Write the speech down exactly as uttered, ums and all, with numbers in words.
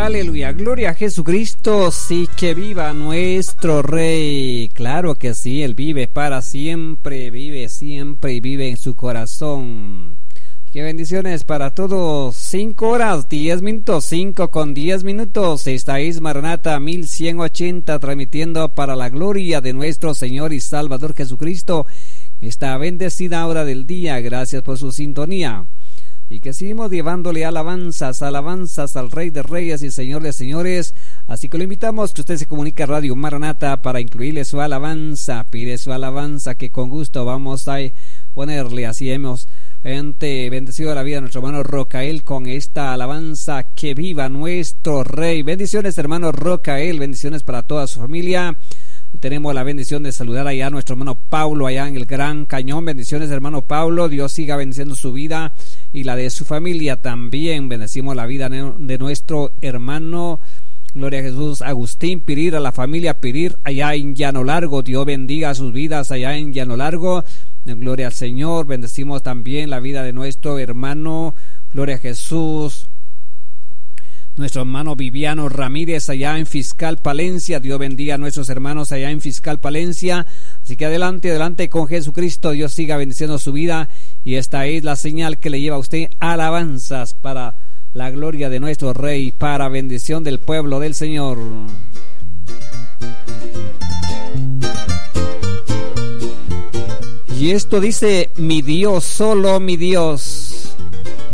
Aleluya, gloria a Jesucristo, sí, que viva nuestro Rey. Claro que sí, Él vive para siempre, vive siempre y vive en su corazón. Qué bendiciones para todos. Cinco horas, diez minutos, cinco con diez minutos. Estáis Maranata mil ciento ochenta, transmitiendo para la gloria de nuestro Señor y Salvador Jesucristo esta bendecida hora del día. Gracias por su sintonía. Y que seguimos llevándole alabanzas, alabanzas al Rey de Reyes y Señor de Señores. Así que lo invitamos que usted se comunique a Radio Maranata para incluirle su alabanza. Pide su alabanza que con gusto vamos a ponerle. Así hemos gente bendecido la vida de nuestro hermano Rocael con esta alabanza. Que viva nuestro Rey. Bendiciones, hermano Rocael, bendiciones para toda su familia. Tenemos la bendición de saludar allá a nuestro hermano Paulo allá en el Gran Cañón. Bendiciones, hermano Paulo, Dios siga bendiciendo su vida y la de su familia también. Bendecimos la vida de nuestro hermano, gloria a Jesús, Agustín Pirir, a la familia Pirir allá en Llano Largo. Dios bendiga sus vidas allá en Llano Largo. Gloria al Señor. Bendecimos también la vida de nuestro hermano, gloria a Jesús, nuestro hermano Viviano Ramírez allá en Fiscal Palencia. Dios bendiga a nuestros hermanos allá en Fiscal Palencia. Así que adelante, adelante con Jesucristo. Dios siga bendiciendo su vida. Y esta es la señal que le lleva a usted alabanzas para la gloria de nuestro Rey, para bendición del pueblo del Señor. Y esto dice: mi Dios, solo mi Dios.